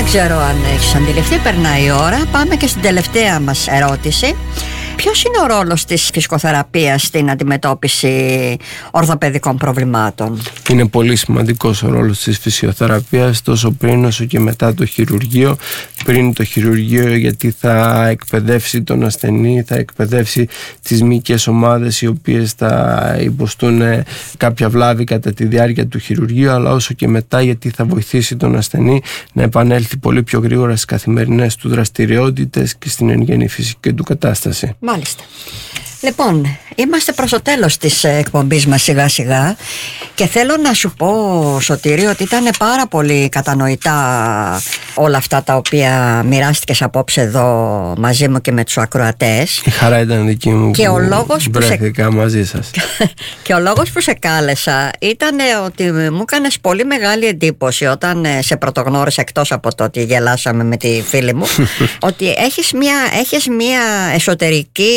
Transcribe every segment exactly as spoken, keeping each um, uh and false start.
Δεν ξέρω αν έχεις αντιληφθεί, περνάει η ώρα. Πάμε και στην τελευταία μας ερώτηση. Ποιος είναι ο ρόλος της φυσικοθεραπείας στην αντιμετώπιση ορθοπαιδικών προβλημάτων? Είναι πολύ σημαντικός ο ρόλος της φυσιοθεραπείας, τόσο πριν όσο και μετά το χειρουργείο. Πριν το χειρουργείο, γιατί θα εκπαιδεύσει τον ασθενή, θα εκπαιδεύσει τις μυϊκές ομάδες οι οποίες θα υποστούν κάποια βλάβη κατά τη διάρκεια του χειρουργείου, αλλά όσο και μετά, γιατί θα βοηθήσει τον ασθενή να επανέλθει πολύ πιο γρήγορα στις καθημερινές του δραστηριότητες και στην εν γέννη φυσική του κατάσταση. Μάλιστα. Λοιπόν, είμαστε προς το τέλος της εκπομπής μας σιγά σιγά και θέλω να σου πω, Σωτήρη, ότι ήταν πάρα πολύ κατανοητά όλα αυτά τα οποία μοιράστηκες απόψε εδώ μαζί μου και με τους ακροατές. Η χαρά ήταν δική μου και που ο λόγος βρέθηκα που σε... μαζί σας. Και ο λόγος που σε κάλεσα ήταν ότι μου έκανες πολύ μεγάλη εντύπωση όταν σε πρωτογνώρισα, εκτός από το ότι γελάσαμε με τη φίλη μου, ότι έχεις μια, έχεις μια εσωτερική,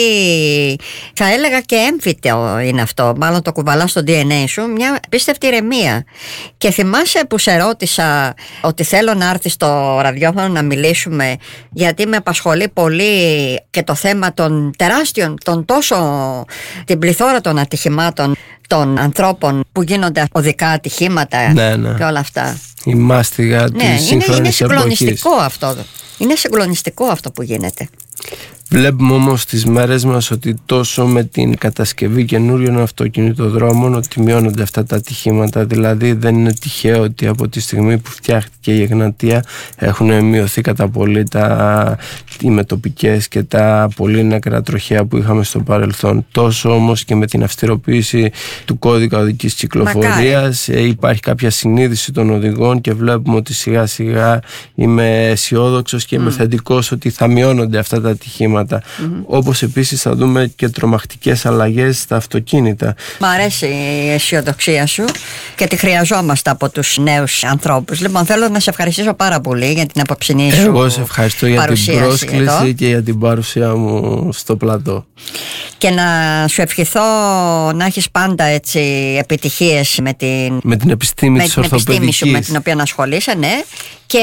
θα έλεγα και έμφυτο είναι αυτό, μάλλον το κουβαλάς στο ντι εν έι σου, μια πίστευτη ηρεμία. Και θυμάσαι που σε ρώτησα ότι θέλω να έρθεις στο ραδιόφωνο να μιλήσουμε, γιατί με απασχολεί πολύ και το θέμα των τεράστιων, των τόσο, την πληθώρα των ατυχημάτων των ανθρώπων που γίνονται οδικά ατυχήματα, ναι, ναι, και όλα αυτά. Η μάστιγα, ναι, της σύγχρονης εποχής. Είναι συγκλονιστικό αυτό. Είναι συγκλονιστικό αυτό που γίνεται. Βλέπουμε όμως στις μέρες μας ότι τόσο με την κατασκευή καινούριων αυτοκινητοδρόμων ότι μειώνονται αυτά τα ατυχήματα. Δηλαδή δεν είναι τυχαίο ότι από τη στιγμή που φτιάχτηκε η Εγνατία έχουν μειωθεί κατά πολύ τα, οι μετοπικές και τα πολύ νεκρά τροχαία που είχαμε στο παρελθόν. Τόσο όμως και με την αυστηροποίηση του κώδικα οδικής κυκλοφορίας υπάρχει κάποια συνείδηση των οδηγών και βλέπουμε ότι σιγά σιγά είμαι αισιόδοξος και είμαι mm. θετικός ότι θα μειώνονται αυτά τα ατυχήματα. Mm-hmm. Όπως επίσης θα δούμε και τρομακτικές αλλαγές στα αυτοκίνητα. Μ' αρέσει η αισιοδοξία σου και τη χρειαζόμαστε από τους νέους ανθρώπους. Λοιπόν, θέλω να σε ευχαριστήσω πάρα πολύ για την απόψινή σου. Εγώ σε ευχαριστώ για την πρόσκληση εδώ και για την παρουσία μου στο πλατό. Και να σου ευχηθώ να έχεις πάντα έτσι επιτυχίες με την, με την επιστήμη με της την ορθοπαιδικής επιστήμη σου με την οποία ασχολείσαι, ναι. Και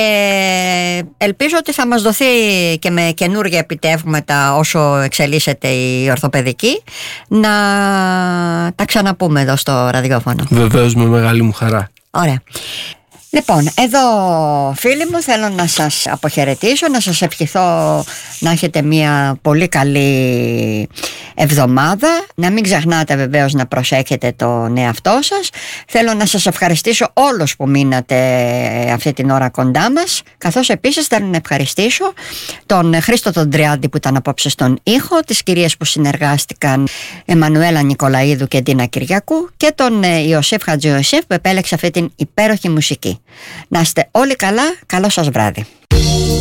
ελπίζω ότι θα μας δοθεί και με καινούργια επιτεύγματα όσο εξελίσσεται η ορθοπαιδική να τα ξαναπούμε εδώ στο ραδιόφωνο. Βεβαίως, με μεγάλη μου χαρά. Ωραία. Λοιπόν, εδώ φίλοι μου θέλω να σας αποχαιρετήσω, να σας ευχηθώ να έχετε μια πολύ καλή εβδομάδα, να μην ξεχνάτε βεβαίως να προσέχετε τον εαυτό σας. Θέλω να σας ευχαριστήσω όλους που μείνατε αυτή την ώρα κοντά μας, καθώς επίσης θέλω να ευχαριστήσω τον Χρήστο τον Τριάντη που ήταν απόψε στον ήχο, τις κυρίες που συνεργάστηκαν Εμμανουέλα Νικολαίδου και Ντίνα Κυριακού και τον Ιωσήφ Χατζιωσήφ που επέλεξε αυτή την υπέροχη μουσική. Να είστε όλοι καλά, καλό σας βράδυ.